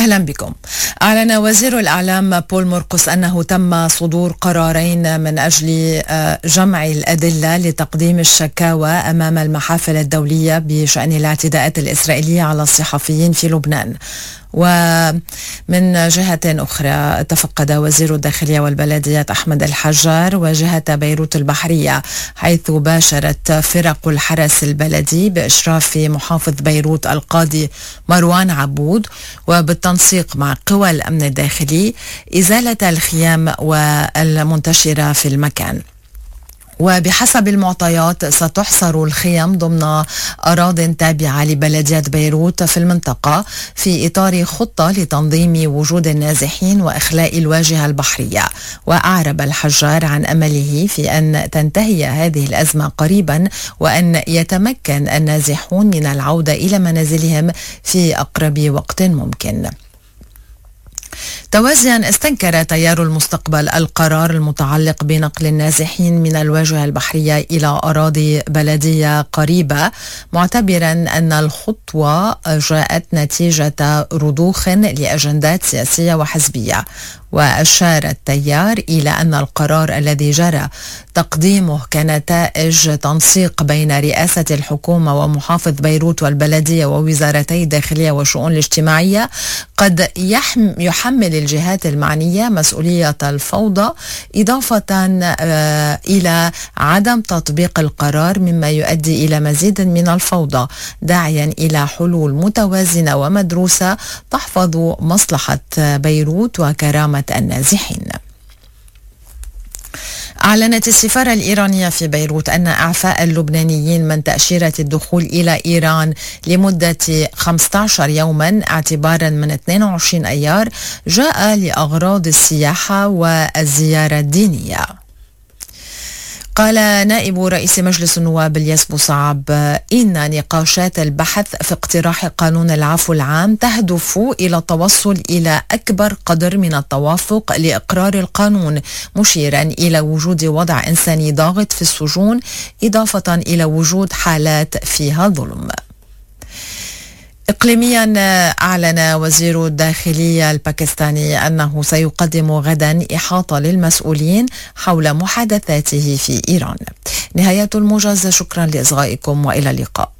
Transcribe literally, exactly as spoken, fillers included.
أهلا بكم. أعلن وزير الإعلام بول مرقس أنه تم صدور قرارين من أجل جمع الأدلة لتقديم الشكاوى أمام المحافل الدولية بشأن الاعتداءات الإسرائيلية على الصحفيين في لبنان. ومن جهة أخرى تفقد وزير الداخلية والبلديات أحمد الحجار واجهة بيروت البحرية، حيث باشرت فرق الحرس البلدي بإشراف محافظ بيروت القاضي مروان عبود وبالتنسيق مع قوى الأمن الداخلي إزالة الخيام والمنتشرة في المكان. وبحسب المعطيات ستحصر الخيام ضمن أراضٍ تابعة لبلدية بيروت في المنطقة في إطار خطة لتنظيم وجود النازحين وإخلاء الواجهة البحرية. وأعرب الحجار عن أمله في أن تنتهي هذه الأزمة قريبا وأن يتمكن النازحون من العودة إلى منازلهم في أقرب وقت ممكن. توازيا استنكر تيار المستقبل القرار المتعلق بنقل النازحين من الواجهة البحرية إلى أراضي بلدية قريبة، معتبرا أن الخطوة جاءت نتيجة رضوخ لأجندات سياسية وحزبية. وأشار التيار إلى أن القرار الذي جرى تقديمه كنتائج تنسيق بين رئاسة الحكومة ومحافظ بيروت والبلدية ووزارتي الداخلية والشؤون الاجتماعية قد يحمل الجهات المعنية مسؤولية الفوضى، إضافة إلى عدم تطبيق القرار مما يؤدي إلى مزيد من الفوضى، داعيا إلى حلول متوازنة ومدروسة تحفظ مصلحة بيروت وكرامة النازحين. أعلنت السفارة الإيرانية في بيروت أن إعفاء اللبنانيين من تأشيرة الدخول إلى إيران لمدة خمسة عشر يوما اعتبارا من اثنين وعشرين أيار جاء لأغراض السياحة والزيارة الدينية. قال نائب رئيس مجلس النواب الياس بوصعب إن نقاشات البحث في اقتراح قانون العفو العام تهدف إلى التوصل إلى أكبر قدر من التوافق لإقرار القانون، مشيرا إلى وجود وضع إنساني ضاغط في السجون، إضافة إلى وجود حالات فيها ظلم. إقليميا أعلن وزير الداخلية الباكستاني أنه سيقدم غدا إحاطة للمسؤولين حول محادثاته في إيران. نهاية الموجز، شكرا لإصغائكم وإلى اللقاء.